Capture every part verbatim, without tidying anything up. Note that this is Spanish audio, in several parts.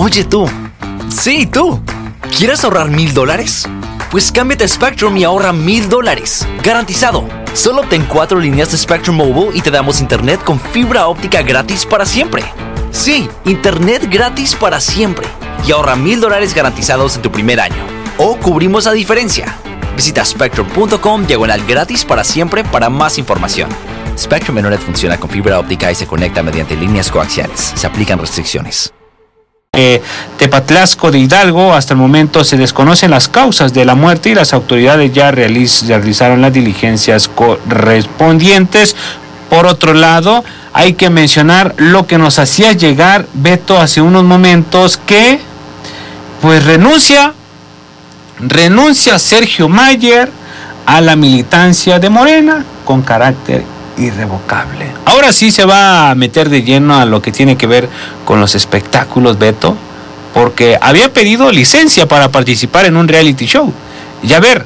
Oye tú, sí tú, ¿quieres ahorrar mil dólares? Pues cámbiate a Spectrum y ahorra mil dólares, garantizado. Solo obtén cuatro líneas de Spectrum Mobile y te damos internet con fibra óptica gratis para siempre. Sí, internet gratis para siempre. Y ahorra mil dólares garantizados en tu primer año. O cubrimos la diferencia. Visita spectrum punto com diagonal gratis para siempre para más información. Spectrum Internet funciona con fibra óptica y se conecta mediante líneas coaxiales. Se aplican restricciones. Eh, Tepatlasco de Hidalgo, hasta el momento se desconocen las causas de la muerte y las autoridades ya realiz- realizaron las diligencias correspondientes. Por otro lado, hay que mencionar lo que nos hacía llegar Beto hace unos momentos, que pues renuncia, renuncia Sergio Mayer a la militancia de Morena con carácter irrevocable. Ahora sí se va a meter de lleno a lo que tiene que ver con los espectáculos, Beto, porque había pedido licencia para participar en un reality show. Y a ver,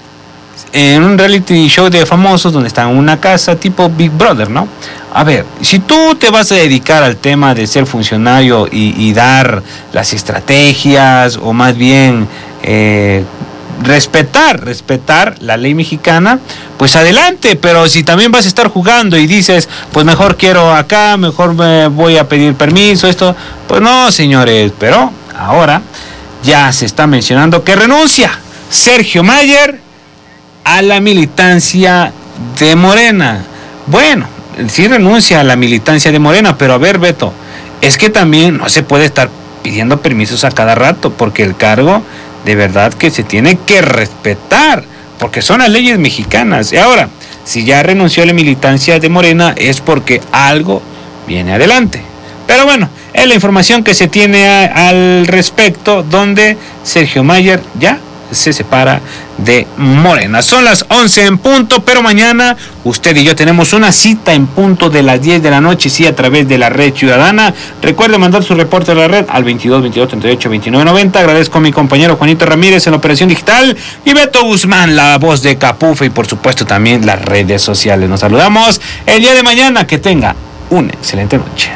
en un reality show de famosos donde están en una casa tipo Big Brother, ¿no? A ver, si tú te vas a dedicar al tema de ser funcionario y, y dar las estrategias, o más bien eh, respetar, respetar la ley mexicana, pues adelante. Pero si también vas a estar jugando y dices, pues mejor quiero acá, mejor me voy a pedir permiso, esto, pues no, señores. Pero ahora ya se está mencionando que renuncia Sergio Mayer a la militancia de Morena. Bueno, sí renuncia a la militancia de Morena, pero a ver, Beto, es que también no se puede estar pidiendo permisos a cada rato, porque el cargo de verdad que se tiene que respetar, porque son las leyes mexicanas. Y ahora, si ya renunció a la militancia de Morena, es porque algo viene adelante. Pero bueno, es la información que se tiene a, al respecto, donde Sergio Mayer ya se separa de Morena. Son las once en punto, pero mañana usted y yo tenemos una cita en punto de las diez de la noche, sí, a través de la Red Ciudadana. Recuerde mandar su reporte a la red al veintidós, veintidós, treinta y ocho, veintinueve, noventa. Agradezco a mi compañero Juanito Ramírez en la operación digital y Beto Guzmán, la voz de Capufe, y por supuesto también las redes sociales. Nos saludamos el día de mañana. Que tenga una excelente noche.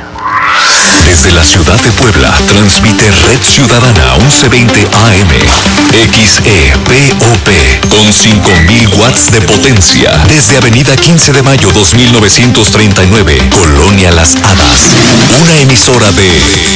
Desde la ciudad de Puebla, transmite Red Ciudadana once veinte A M, X E P O P, con cinco mil watts de potencia, desde Avenida quince de mayo dos mil novecientos treinta y nueve, Colonia Las Hadas, una emisora de